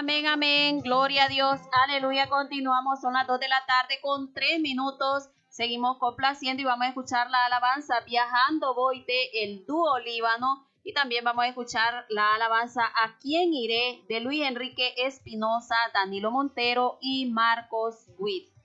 Amén, amén. Gloria a Dios. Aleluya. Continuamos. Son las 2 de la tarde con 3 minutos. Seguimos complaciendo y vamos a escuchar la alabanza Viajando Voy de el dúo Líbano. Y también vamos a escuchar la alabanza ¿A quién iré? De Luis Enrique Espinosa, Danilo Montero y Marcos Witt.